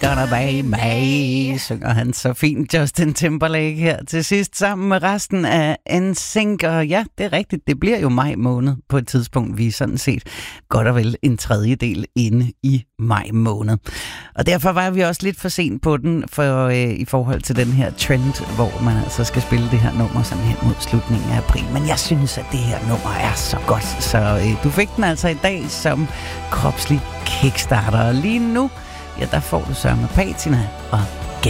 gonna be me, synger han så fint Justin Timberlake her til sidst sammen med resten af NSYNC. Og ja, det er rigtigt, det bliver jo maj måned på et tidspunkt. Vi er sådan set godt og vel en tredjedel inde i maj måned. Og derfor var vi også lidt for sent på den i forhold til den her trend, hvor man altså skal spille det her nummer sådan hen mod slutningen af april. Men jeg synes, at det her nummer er så godt, så du fik den altså i dag som kropslig kickstarter. Og lige nu, ja, der får du Sørme Patina og